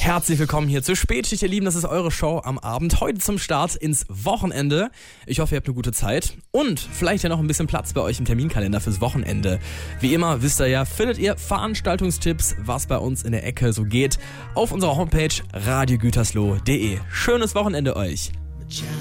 Herzlich willkommen hier zu Spätschicht, ihr Lieben. Das ist eure Show am Abend. Heute zum Start ins Wochenende. Ich hoffe, ihr habt eine gute Zeit und vielleicht ja noch ein bisschen Platz bei euch im Terminkalender fürs Wochenende. Wie immer, wisst ihr ja, findet ihr Veranstaltungstipps, was bei uns in der Ecke so geht, auf unserer Homepage radiogütersloh.de. Schönes Wochenende euch.